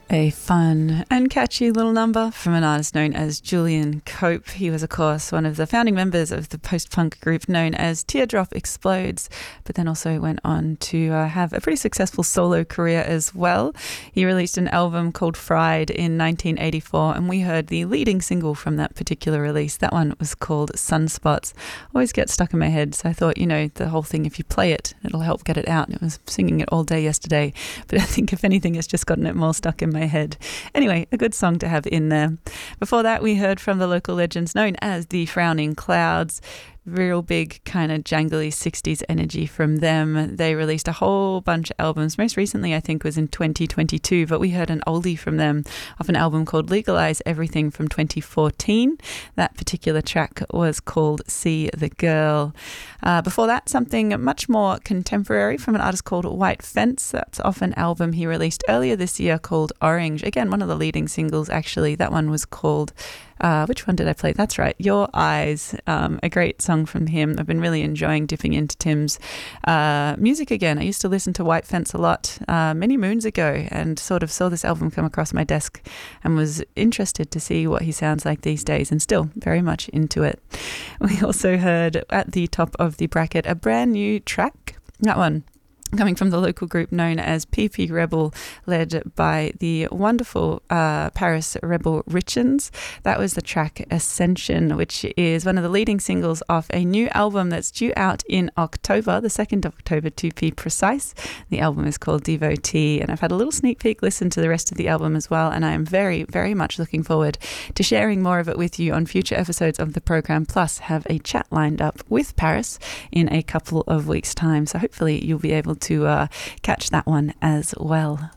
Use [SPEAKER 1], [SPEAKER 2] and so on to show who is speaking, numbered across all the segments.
[SPEAKER 1] A fun and catchy little number from an artist known as Julian Cope. He was, of course, one of the founding members of the post-punk group known as Teardrop Explodes, but then also went on to have a pretty successful solo career as well. He released an album called Fried in 1984, and we heard the leading single from that particular release. That one was called Sunspots. Always gets stuck in my head, so I thought, the whole thing, if you play it, it'll help get it out. And I was singing it all day yesterday, but I think if anything, it's just gotten it more stuck in my head. Anyway, a good song to have in there. Before that, we heard from the local legends known as the Frowning Clouds. Real big kind of jangly 60s energy from them. They released a whole bunch of albums. Most recently, I think, was in 2022, but we heard an oldie from them off an album called Legalize Everything from 2014. That particular track was called See the Girl. Before that, something much more contemporary from an artist called White Fence. That's off an album he released earlier this year called Orange. Again, one of the leading singles, actually. That one was called which one did I play? That's right, Your Eyes. A great song from him. I've been really enjoying dipping into Tim's music again. I used to listen to White Fence a lot many moons ago and sort of saw this album come across my desk and was interested to see what he sounds like these days, and still very much into it. We also heard at the top of the bracket a brand new track. That one coming from the local group known as PP Rebel, led by the wonderful Paris Rebel Richens. That was the track Ascension, which is one of the leading singles off a new album that's due out in October, the 2nd of October to be precise. The album is called Devotee, and I've had a little sneak peek listen to the rest of the album as well, and I am very, very much looking forward to sharing more of it with you on future episodes of the program, plus have a chat lined up with Paris in a couple of weeks' time. So hopefully you'll be able to catch that one as well.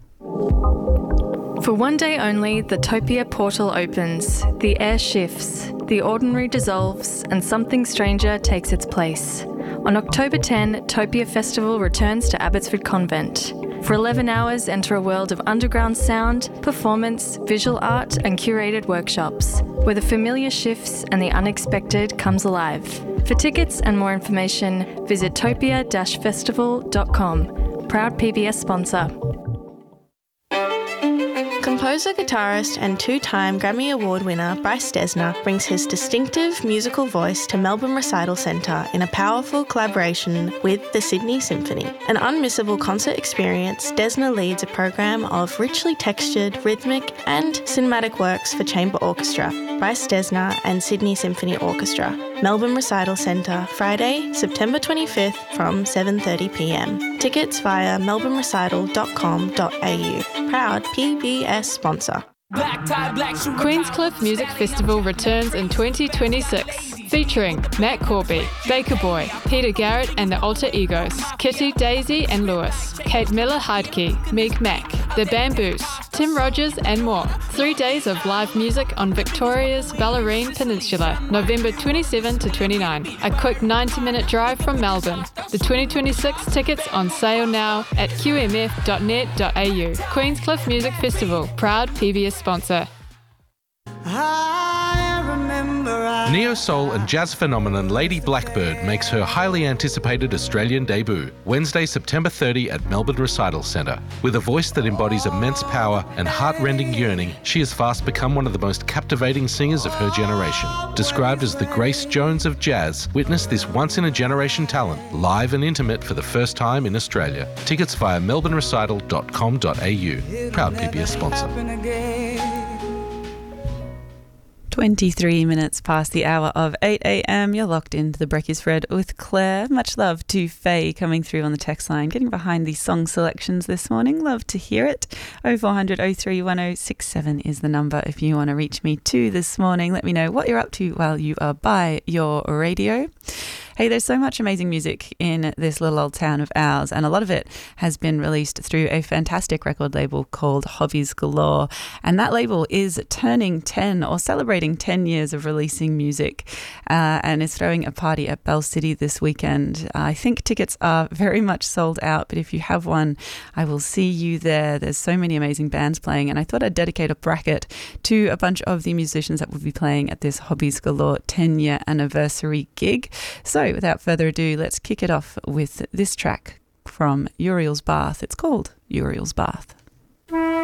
[SPEAKER 2] For one day only, the Topia portal opens, the air shifts, the ordinary dissolves, and something stranger takes its place. On October 10, Topia Festival returns to Abbotsford Convent. For 11 hours, enter a world of underground sound, performance, visual art, and curated workshops, where the familiar shifts and the unexpected comes alive. For tickets and more information, visit topia-festival.com. Proud PBS sponsor.
[SPEAKER 3] Composer, guitarist and two-time Grammy Award winner Bryce Dessner brings his distinctive musical voice to Melbourne Recital Centre in a powerful collaboration with the Sydney Symphony. An unmissable concert experience, Dessner leads a program of richly textured, rhythmic and cinematic works for chamber orchestra. Bryce Dessner and Sydney Symphony Orchestra. Melbourne Recital Centre, Friday, September 25th from 7:30pm. Tickets via melbournerecital.com.au. Proud PBS sponsor.
[SPEAKER 4] Queenscliff Music Festival returns in 2026, featuring Matt Corby, Baker Boy, Peter Garrett and the Alter Egos, Kitty, Daisy and Lewis, Kate Miller-Heidke, Meg Mac, The Bamboos, Tim Rogers and more. 3 days of live music on Victoria's Bellarine Peninsula, November 27 to 29. A quick 90-minute drive from Melbourne. The 2026 tickets on sale now at qmf.net.au. Queenscliff Music Festival, proud PBS sponsor.
[SPEAKER 5] Neo-soul and jazz phenomenon Lady Blackbird makes her highly anticipated Australian debut, Wednesday, September 30 at Melbourne Recital Centre. With a voice that embodies immense power and heart-rending yearning, she has fast become one of the most captivating singers of her generation. Described as the Grace Jones of jazz, witness this once-in-a-generation talent, live and intimate for the first time in Australia. Tickets via melbournerecital.com.au. Proud PBS sponsor.
[SPEAKER 1] 23 minutes past the hour of 8 a.m. You're locked into the Brekkies Fred with Claire. Much love to Faye coming through on the text line, getting behind the song selections this morning. Love to hear it. 0400 03 1067 is the number if you want to reach me too this morning. Let me know what you're up to while you are by your radio. Hey, there's so much amazing music in this little old town of ours, and a lot of it has been released through a fantastic record label called Hobbies Galore. And that label is turning 10 or celebrating 10 years of releasing music and is throwing a party at Bell City this weekend. I think tickets are very much sold out, but if you have one, I will see you there. There's so many amazing bands playing, and I thought I'd dedicate a bracket to a bunch of the musicians that will be playing at this Hobbies Galore 10-year anniversary gig. So without further ado, let's kick it off with this track from Uriel's Bath. It's called Uriel's Bath.